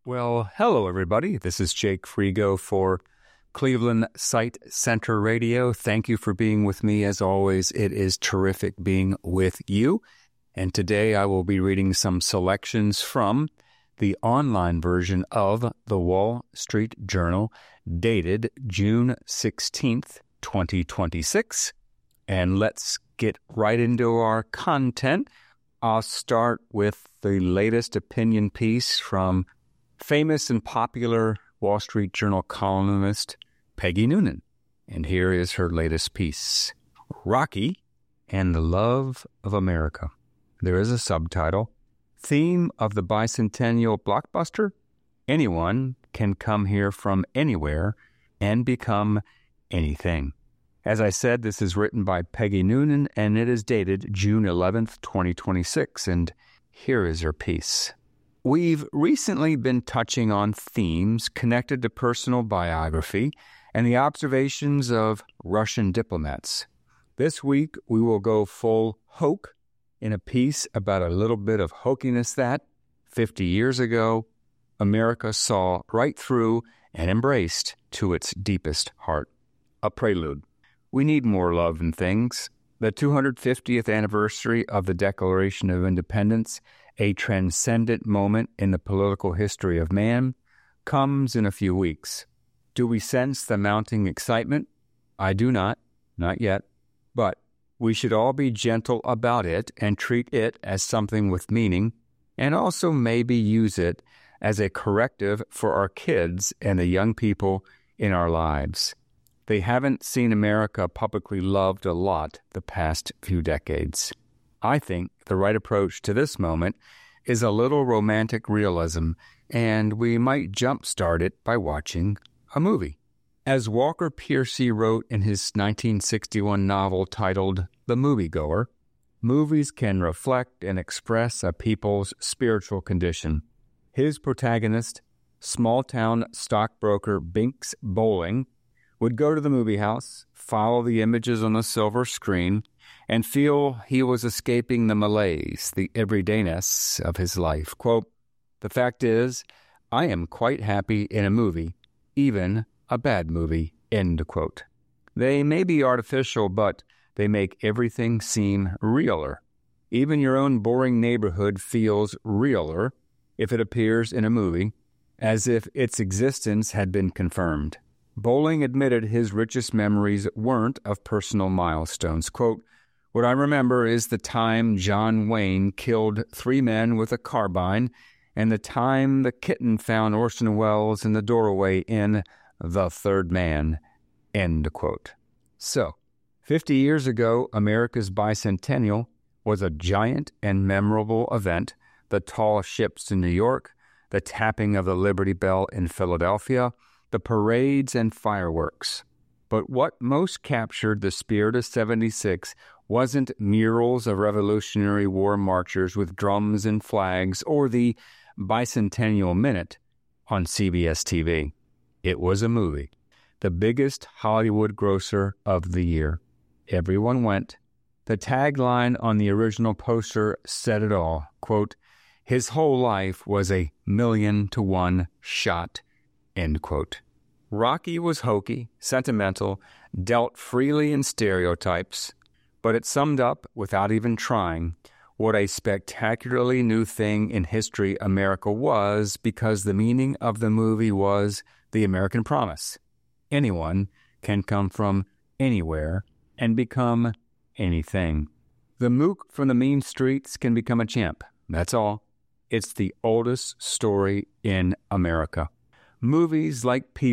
Well, hello, everybody. This is Jake Frigo for Cleveland Sight Center Radio. Thank you for being with me. As always, it is terrific being with you. And today I will be reading some selections from the online version of the Wall Street Journal, dated June 16th, 2026. And let's get right into our content. I'll start with the latest opinion piece from famous and popular Wall Street Journal columnist Peggy Noonan. And here is her latest piece, Rocky and the Love of America. There is a subtitle, Theme of the Bicentennial Blockbuster. Anyone can come here from anywhere and become anything. As I said, this is written by Peggy Noonan, and it is dated June 11th, 2026, and here is her piece. We've recently been touching on themes connected to personal biography and the observations of Russian diplomats. This week, we will go full hoke in a piece about a little bit of hokiness that, 50 years ago, America saw right through and embraced to its deepest heart. A prelude. We need more love in things. The 250th anniversary of the Declaration of Independence, a transcendent moment in the political history of man, comes in a few weeks. Do we sense the mounting excitement? I do not yet, but we should all be gentle about it and treat it as something with meaning, and also maybe use it as a corrective for our kids and the young people in our lives. They haven't seen America publicly loved a lot the past few decades. I think the right approach to this moment is a little romantic realism, and we might jumpstart it by watching a movie. As Walker Piercy wrote in his 1961 novel titled The Moviegoer, movies can reflect and express a people's spiritual condition. His protagonist, small-town stockbroker Binks Bowling, would go to the movie house, follow the images on the silver screen, and feel he was escaping the malaise, the everydayness of his life. Quote, "The fact is, I am quite happy in a movie, even a bad movie," end quote. They may be artificial, but they make everything seem realer. Even your own boring neighborhood feels realer if it appears in a movie, as if its existence had been confirmed. Bowling admitted his richest memories weren't of personal milestones. Quote, "What I remember is the time John Wayne killed 3 men with a carbine and the time the kitten found Orson Welles in the doorway in The Third Man," end quote. So, 50 years ago, America's bicentennial was a giant and memorable event. The tall ships in New York, the tapping of the Liberty Bell in Philadelphia, the parades and fireworks. But what most captured the spirit of 76 wasn't murals of Revolutionary War marchers with drums and flags or the Bicentennial Minute on CBS TV. It was a movie, the biggest Hollywood grosser of the year. Everyone went. The tagline on the original poster said it all. Quote, "His whole life was a 1,000,000-to-1 shot," end quote. Rocky was hokey, sentimental, dealt freely in stereotypes, but it summed up, without even trying, what a spectacularly new thing in history America was, because the meaning of the movie was the American promise. Anyone can come from anywhere and become anything. The mook from the mean streets can become a champ. That's all. It's the oldest story in America. Movies like